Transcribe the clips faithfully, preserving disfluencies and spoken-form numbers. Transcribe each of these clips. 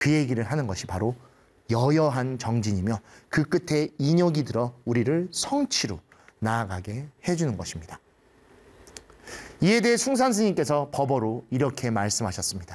그 얘기를 하는 것이 바로 여여한 정진이며 그 끝에 인욕이 들어 우리를 성취로 나아가게 해주는 것입니다. 이에 대해 숭산 스님께서 법어로 이렇게 말씀하셨습니다.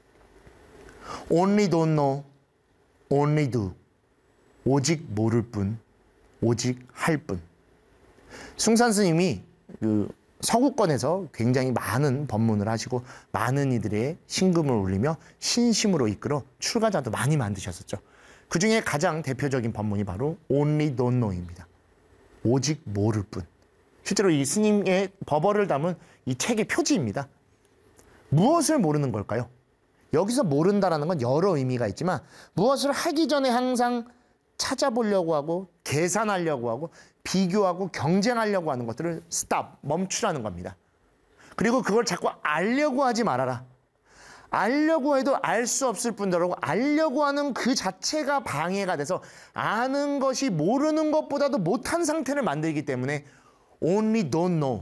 Only don't know, only do. 오직 모를 뿐, 오직 할 뿐. 숭산 스님이 그 서구권에서 굉장히 많은 법문을 하시고 많은 이들의 신금을 울리며 신심으로 이끌어 출가자도 많이 만드셨었죠. 그 중에 가장 대표적인 법문이 바로 Only don't know입니다. 오직 모를 뿐. 실제로 이 스님의 법어를 담은 이 책의 표지입니다. 무엇을 모르는 걸까요? 여기서 모른다라는 건 여러 의미가 있지만 무엇을 하기 전에 항상 찾아보려고 하고 계산하려고 하고 비교하고 경쟁하려고 하는 것들을 stop, 멈추라는 겁니다. 그리고 그걸 자꾸 알려고 하지 말아라. 알려고 해도 알 수 없을 뿐더러 알려고 하는 그 자체가 방해가 돼서 아는 것이 모르는 것보다도 못한 상태를 만들기 때문에 only don't know.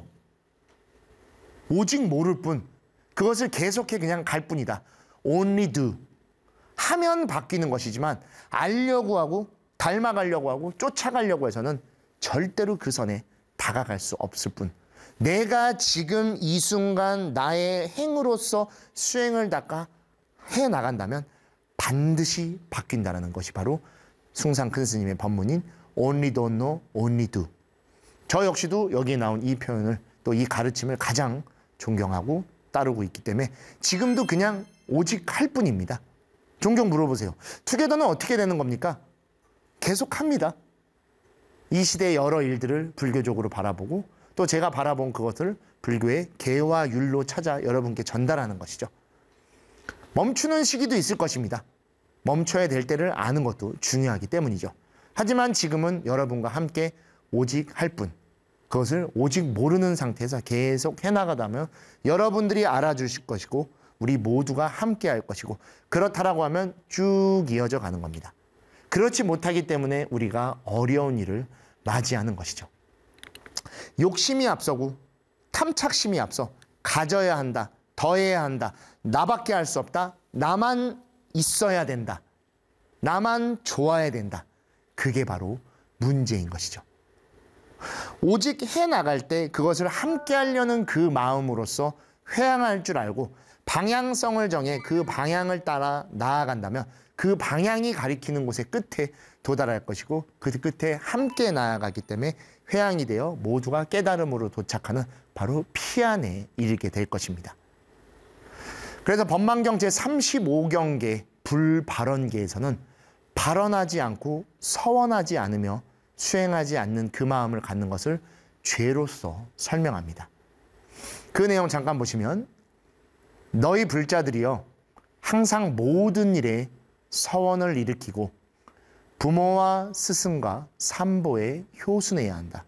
오직 모를 뿐. 그것을 계속해 그냥 갈 뿐이다. only do. 하면 바뀌는 것이지만 알려고 하고 닮아가려고 하고 쫓아가려고 해서는 절대로 그 선에 다가갈 수 없을 뿐. 내가 지금 이 순간 나의 행으로서 수행을 닦아 해나간다면 반드시 바뀐다는 것이 바로 숭산 큰 스님의 법문인 only don't know, only do. 저 역시도 여기에 나온 이 표현을 또 이 가르침을 가장 존경하고 따르고 있기 때문에 지금도 그냥 오직 할 뿐입니다. 종종 물어보세요. 투게더는 어떻게 되는 겁니까? 계속 합니다. 이 시대의 여러 일들을 불교적으로 바라보고 또 제가 바라본 그것을 불교의 개와 율로 찾아 여러분께 전달하는 것이죠. 멈추는 시기도 있을 것입니다. 멈춰야 될 때를 아는 것도 중요하기 때문이죠. 하지만 지금은 여러분과 함께 오직 할 뿐, 그것을 오직 모르는 상태에서 계속 해나가다면 여러분들이 알아주실 것이고 우리 모두가 함께 할 것이고 그렇다라고 하면 쭉 이어져 가는 겁니다. 그렇지 못하기 때문에 우리가 어려운 일을 맞이하는 것이죠. 욕심이 앞서고 탐착심이 앞서 가져야 한다, 더해야 한다, 나밖에 할 수 없다, 나만 있어야 된다, 나만 좋아야 된다. 그게 바로 문제인 것이죠. 오직 해나갈 때 그것을 함께 하려는 그 마음으로서 회항할 줄 알고 방향성을 정해 그 방향을 따라 나아간다면 그 방향이 가리키는 곳의 끝에 도달할 것이고 그 끝에 함께 나아가기 때문에 회항이 되어 모두가 깨달음으로 도착하는 바로 피안에 이르게 될 것입니다. 그래서 법망경 제삼십오 경계 불발언계에서는 발언하지 않고 서원하지 않으며 수행하지 않는 그 마음을 갖는 것을 죄로서 설명합니다. 그 내용 잠깐 보시면 너희 불자들이여 항상 모든 일에 서원을 일으키고 부모와 스승과 삼보에 효순해야 한다.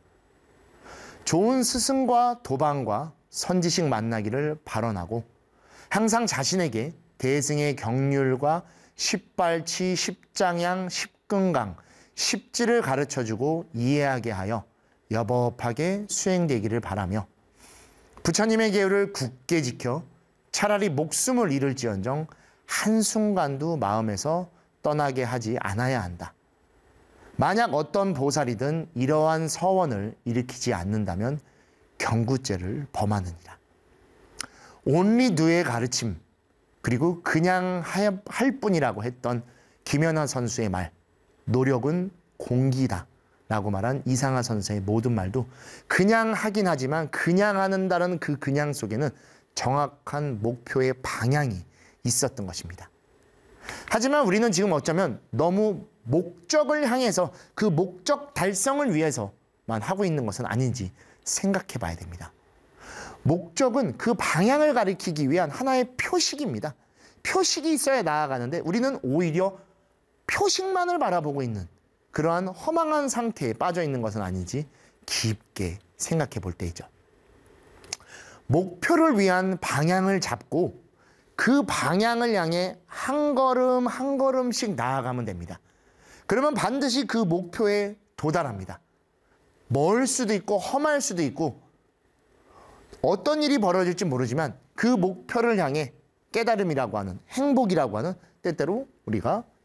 좋은 스승과 도방과 선지식 만나기를 발언하고 항상 자신에게 대승의 경률과 십발치, 십장양, 십근강, 십지를 가르쳐주고 이해하게 하여 여법하게 수행되기를 바라며 부처님의 계율을 굳게 지켜 차라리 목숨을 잃을지언정 한순간도 마음에서 떠나게 하지 않아야 한다. 만약 어떤 보살이든 이러한 서원을 일으키지 않는다면 경구죄를 범하느니라. only do의 가르침 그리고 그냥 할 뿐이라고 했던 김연아 선수의 말 노력은 공기다 라고 말한 이상하 선수의 모든 말도 그냥 하긴 하지만 그냥 하는다는 그 그냥 속에는 정확한 목표의 방향이 있었던 것입니다. 하지만 우리는 지금 어쩌면 너무 목적을 향해서 그 목적 달성을 위해서만 하고 있는 것은 아닌지 생각해 봐야 됩니다. 목적은 그 방향을 가리키기 위한 하나의 표식입니다. 표식이 있어야 나아가는데 우리는 오히려 표식만을 바라보고 있는 그러한 허망한 상태에 빠져 있는 것은 아닌지 깊게 생각해 볼 때이죠. 목표를 위한 방향을 잡고 그 방향을 향해 한 걸음 한 걸음씩 나아가면 됩니다. 그러면 반드시 그 목표에 도달합니다. 멀 수도 있고 험할 수도 있고 어떤 일이 벌어질지 모르지만 그 목표를 향해 깨달음이라고 하는 행복이라고 하는 때때로 우리가